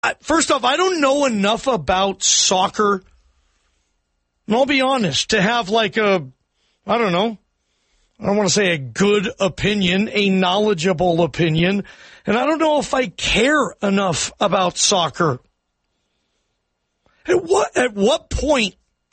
first off, I don't know enough about soccer, and I'll be honest, to have I don't want to say a good opinion, a knowledgeable opinion, and I don't know if I care enough about soccer. At what point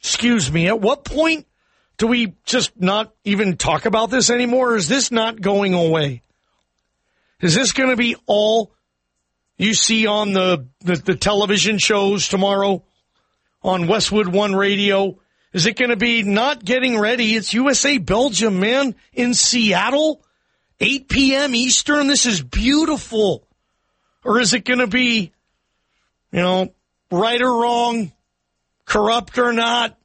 do we just not even talk about this anymore? Or is this not going away? Is this going to be all you see on the television shows tomorrow on Westwood One Radio? Is it going to be not getting ready? It's USA Belgium, man, in Seattle, 8 p.m. Eastern. This is beautiful. Or is it going to be, right or wrong, corrupt or not,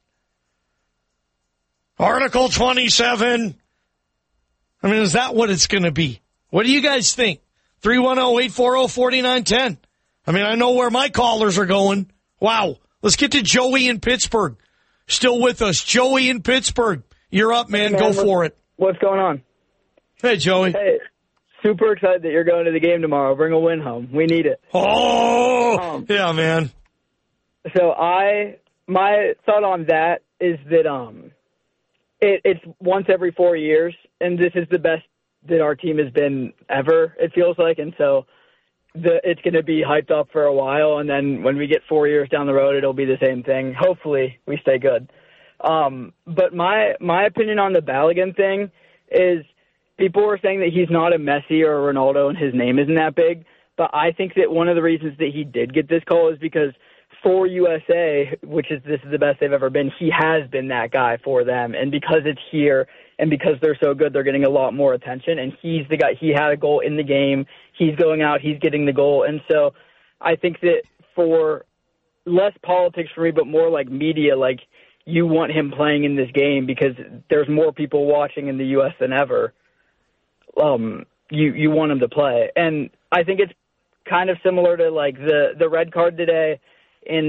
Article 27? I mean, is that what it's going to be? What do you guys think? 310-840-4910. I mean, I know where my callers are going. Wow. Let's get to Joey in Pittsburgh. Still with us. Joey in Pittsburgh. You're up, man. Go for it. What's going on? Hey, Joey. Hey, super excited that you're going to the game tomorrow. Bring a win home. We need it. Oh, yeah, man. So my thought on that is that it's once every 4 years, and this is the best that our team has been ever, it feels like, and so it's going to be hyped up for a while, and then when we get 4 years down the road, it'll be the same thing. Hopefully, we stay good. But my opinion on the Balogun thing is people were saying that he's not a Messi or a Ronaldo and his name isn't that big, but I think that one of the reasons that he did get this call is because for USA, this is the best they've ever been, he has been that guy for them, and because it's here and because they're so good, they're getting a lot more attention, and he's the guy. He had a goal in the game. He's going out. He's getting the goal. And so I think that for less politics for me, but more like media, like you want him playing in this game because there's more people watching in the U.S. than ever. You want him to play. And I think it's kind of similar to like the red card today in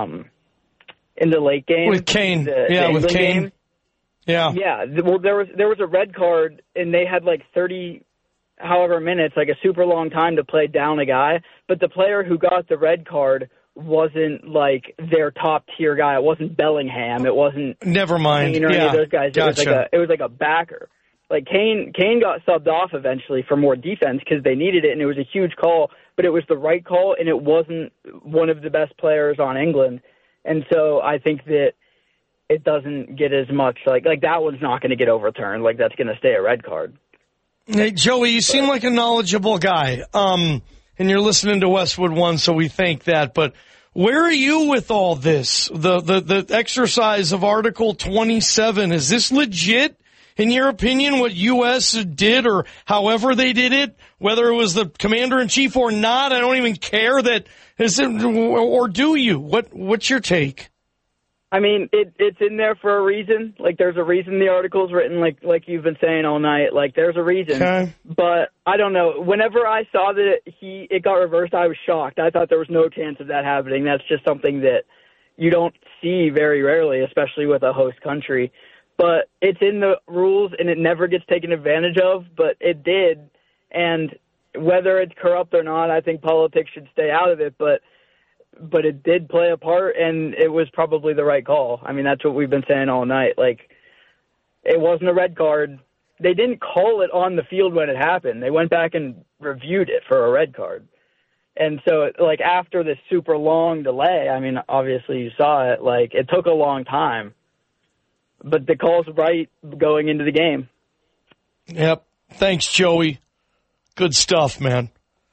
the late game. With Kane. With Kane. Game. Yeah. Yeah. Well, there was a red card, and they had like 30 however minutes, like a super long time to play down a guy. But the player who got the red card wasn't like their top tier guy. It wasn't Bellingham. It wasn't. Never mind. Any of those guys. Gotcha. It was like a backer. Like Kane got subbed off eventually for more defense because they needed it, and it was a huge call. But it was the right call, and it wasn't one of the best players on England. And so I think that it doesn't get as much, like that one's not going to get overturned. Like, that's going to stay a red card. Hey, Joey, you seem like a knowledgeable guy, and you're listening to Westwood One, so we thank that. But where are you with all this? The exercise of Article 27, is this legit? In your opinion, what U.S. did or however they did it, whether it was the commander-in-chief or not, I don't even care that, is it, or do you? What's your take? I mean, it's in there for a reason. Like, there's a reason the article's written, like you've been saying all night. Like, there's a reason. Okay. But I don't know. Whenever I saw that it got reversed, I was shocked. I thought there was no chance of that happening. That's just something that you don't see very rarely, especially with a host country. But it's in the rules, and it never gets taken advantage of, but it did. And whether it's corrupt or not, I think politics should stay out of it, but it did play a part, and it was probably the right call. I mean, that's what we've been saying all night. Like, it wasn't a red card. They didn't call it on the field when it happened. They went back and reviewed it for a red card. And so, like, after this super long delay, I mean, obviously you saw it, like, it took a long time. But the call's right going into the game. Yep. Thanks, Joey. Good stuff, man.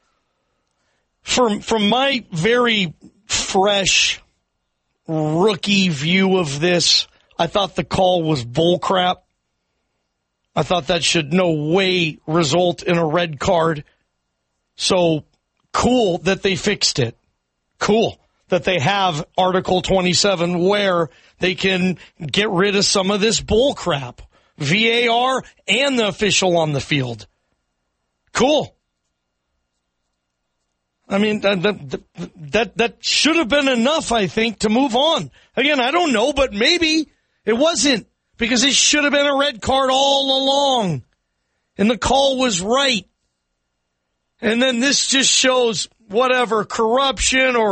From my very fresh rookie view of this, I thought the call was bullcrap. I thought that should no way result in a red card. So cool that they fixed it. Cool that they have Article 27 where they can get rid of some of this bull crap. VAR and the official on the field. Cool. I mean, that should have been enough, I think, to move on. Again, I don't know, but maybe it wasn't, because it should have been a red card all along. And the call was right. And then this just shows whatever corruption or